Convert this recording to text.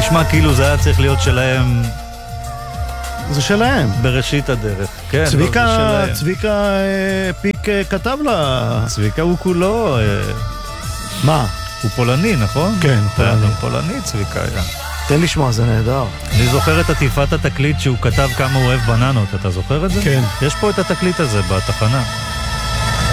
נשמע כאילו זה היה צריך להיות שלהם. זה שלהם. בראשית הדרך. כן, צביקה פיק כתב לה. צביקה הוא כולו... מה? הוא פולני, נכון? כן, פולני צביקה היה. תן לשמוע, זה נהדר. אני זוכר את עטיפת התקליט שהוא כתב כמה הוא אוהב בננות, אתה זוכר את זה? כן. יש פה את התקליט הזה בתחנה.